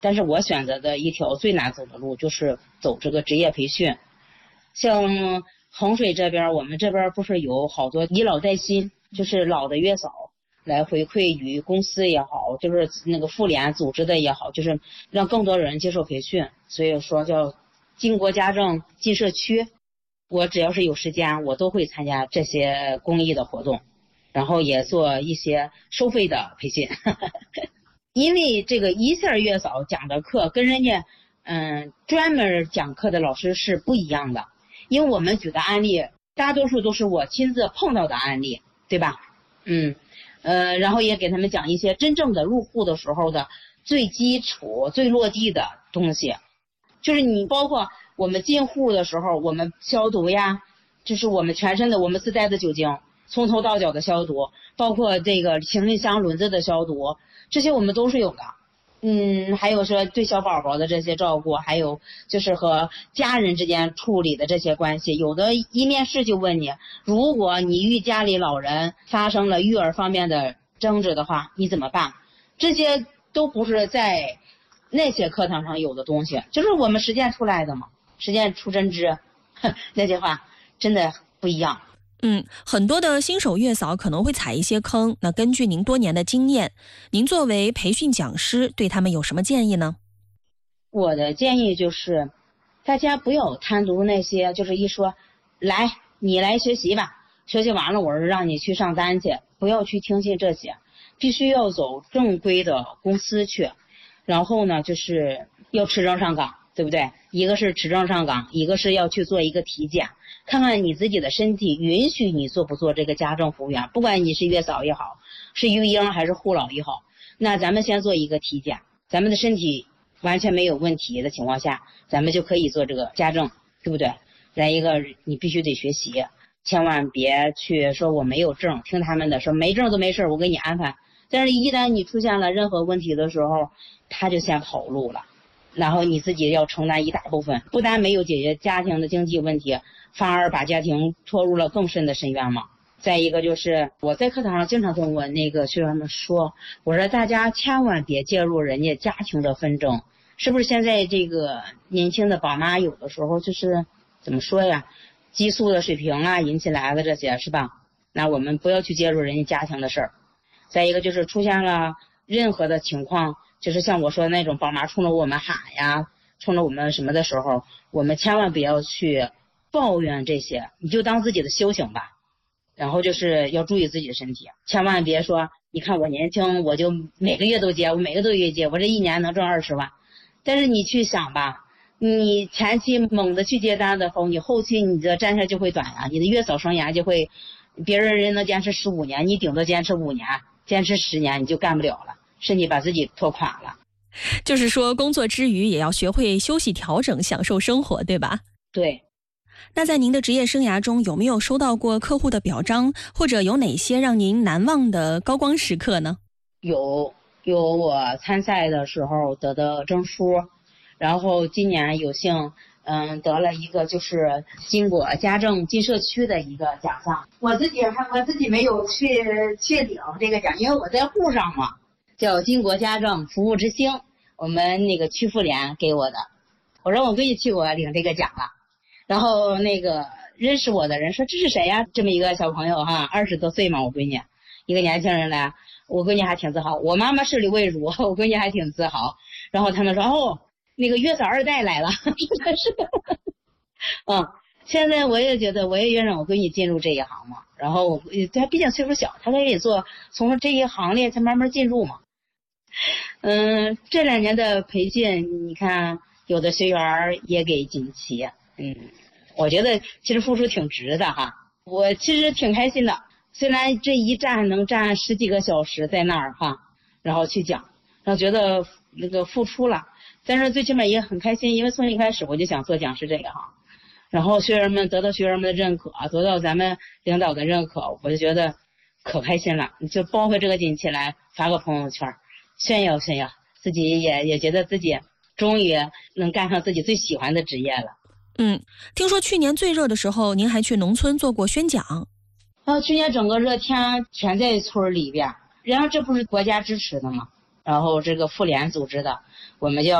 但是我选择的一条最难走的路就是走这个职业培训。像衡水这边，我们这边不是有好多以老带新，就是老的月嫂来回馈于公司也好，就是那个妇联组织的也好，就是让更多人接受培训。所以说叫经国家政进社区，我只要是有时间，我都会参加这些公益的活动，然后也做一些收费的培训。因为这个一线月嫂讲的课跟人家专门讲课的老师是不一样的，因为我们举的案例大多数都是我亲自碰到的案例，对吧？然后也给他们讲一些真正的入户的时候的最基础最落地的东西，就是你包括我们进户的时候我们消毒呀，就是我们全身的我们自带的酒精从头到脚的消毒，包括这个行李箱轮子的消毒，这些我们都是有的。还有说对小宝宝的这些照顾，还有就是和家人之间处理的这些关系。有的一面试就问你，如果你与家里老人发生了育儿方面的争执的话，你怎么办？这些都不是在那些课堂上有的东西，就是我们实践出来的嘛，实践出真知。那句话真的不一样。 很多的新手月嫂可能会踩一些坑，那根据您多年的经验，您作为培训讲师对他们有什么建议呢？ 我的建议就是大家不要贪图那些，就是一说来你来学习吧，学习完了我是让你去上单去，不要去听信这些，必须要走正规的公司去。然后呢就是要持证上岗，对不对？一个是持证上岗，一个是要去做一个体检，看看你自己的身体允许你做不做这个家政服务员，不管你是月嫂也好，是育婴还是护老也好，那咱们先做一个体检，咱们的身体完全没有问题的情况下，咱们就可以做这个家政，对不对？再一个你必须得学习，千万别去说我没有证，听他们的说没证都没事，我给你安排。但是一旦你出现了任何问题的时候，他就先跑路了，然后你自己要承担一大部分，不但没有解决家庭的经济问题，反而把家庭拖入了更深的深渊嘛。再一个就是我在课堂上经常跟我那个学员们说，我说大家千万别介入人家家庭的纷争，是不是现在这个年轻的宝妈有的时候就是怎么说呀，激素的水平啊引起来的这些是吧？那我们不要去介入人家家庭的事儿。再一个就是出现了任何的情况，就是像我说的那种宝妈冲着我们喊呀，冲着我们什么的时候，我们千万不要去抱怨这些，你就当自己的修行吧。然后就是要注意自己的身体，千万别说你看我年轻我就每个月都接，我每个月接，我这一年能挣20万。但是你去想吧，你前期猛的去接单的后，你后期你的战线就会短啊，你的月嫂生涯就会，别人能坚持15年，你顶多坚持5年，坚持10年你就干不了了，身体把自己拖垮了。 就是说工作之余也要学会休息调整，享受生活，对吧？ 对。 那在您的职业生涯中，有没有收到过客户的表彰，或者有哪些让您难忘的高光时刻呢？ 有我参赛的时候得的证书，然后今年有幸得了一个就是经国家政进社区的一个奖项。我自己没有去领这个奖，因为我在户上嘛，叫经国家政服务之星，我们那个区妇联给我的。我说我闺女去我领这个奖了，然后那个认识我的人说这是谁呀？这么一个小朋友哈，20多岁嘛，我闺女一个年轻人来，我闺女还挺自豪。我妈妈是李魏如，我闺女还挺自豪。然后他们说哦，那个月嫂2代来了，真的是。现在我也觉得我也愿让我闺女进入这一行嘛。然后她毕竟岁数小，她可以从这一行列她慢慢进入嘛。这2年的培训，你看有的学员也给锦旗，我觉得其实付出挺值的哈。我其实挺开心的，虽然这一站能站10几个小时在那儿哈，然后去讲，然后觉得那个付出了，但是最起码也很开心，因为从一开始我就想做讲师这个行，然后学员们得到学员们的认可，得到咱们领导的认可，我就觉得可开心了，就抱回这个锦旗来发个朋友圈炫耀炫耀，自己也觉得自己终于能干上自己最喜欢的职业了。 听说去年最热的时候，您还去农村做过宣讲。 去年整个热天全在村里边，然后这不是国家支持的吗？ 然后这个妇联组织的，我们就要